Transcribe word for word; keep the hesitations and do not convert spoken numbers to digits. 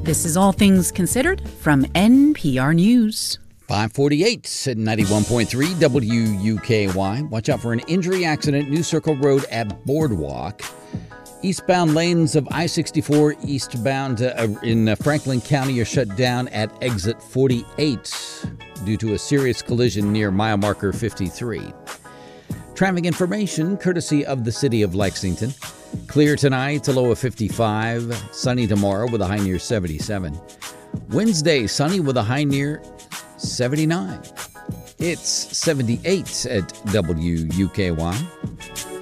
This is All Things Considered from N P R News. five forty-eight at ninety-one point three W U K Y. Watch out for an injury accident, New Circle Road at Boardwalk. Eastbound lanes of I sixty-four eastbound uh, in uh, Franklin County are shut down at exit forty-eight due to a serious collision near mile marker fifty-three. Traffic information courtesy of the city of Lexington. Clear tonight, a low of fifty-five. Sunny tomorrow with a high near seventy-seven. Wednesday, sunny with a high near seventy-nine. It's seventy-eight at W U K Y.